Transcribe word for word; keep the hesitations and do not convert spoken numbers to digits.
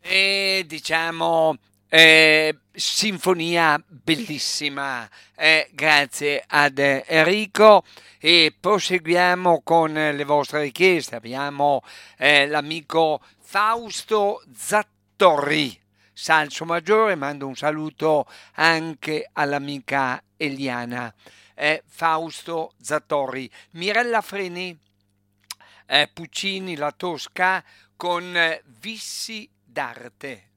E diciamo, eh, sinfonia bellissima, eh, grazie ad eh, Enrico e proseguiamo con eh, le vostre richieste. Abbiamo eh, l'amico Fausto Zattorri, Salso Maggiore, mando un saluto anche all'amica Eliana. Eh, Fausto Zattorri, Mirella Freni, eh, Puccini, La Tosca con eh, Vissi d'arte.